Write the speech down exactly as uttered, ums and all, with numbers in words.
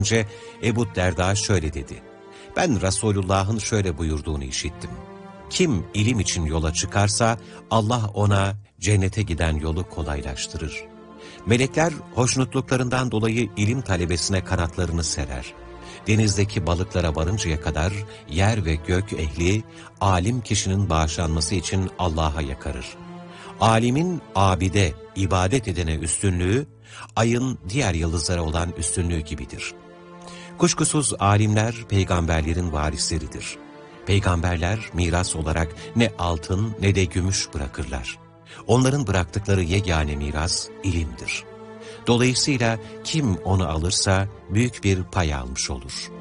önce Ebu Derda şöyle dedi: Ben Resulullah'ın şöyle buyurduğunu işittim. Kim ilim için yola çıkarsa Allah ona cennete giden yolu kolaylaştırır. Melekler hoşnutluklarından dolayı ilim talebesine kanatlarını serer. Denizdeki balıklara varıncaya kadar yer ve gök ehli, alim kişinin bağışlanması için Allah'a yakarır. Alimin abide, ibadet edene üstünlüğü, ayın diğer yıldızlara olan üstünlüğü gibidir. Kuşkusuz alimler peygamberlerin varisleridir. Peygamberler miras olarak ne altın ne de gümüş bırakırlar. Onların bıraktıkları yegane miras ilimdir. Dolayısıyla kim onu alırsa büyük bir pay almış olur.